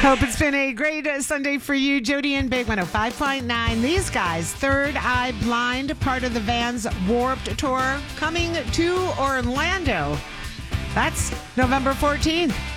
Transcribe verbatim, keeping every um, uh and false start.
Hope it's been a great uh, Sunday for you. Jody and Big one oh five point nine. These guys, Third Eye Blind, part of the Vans Warped Tour, coming to Orlando. That's November fourteenth.